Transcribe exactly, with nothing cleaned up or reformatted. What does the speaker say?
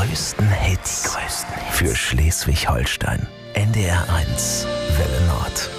größten Hits. Die größten Hits. Für Schleswig-Holstein. N D R eins, Welle Nord.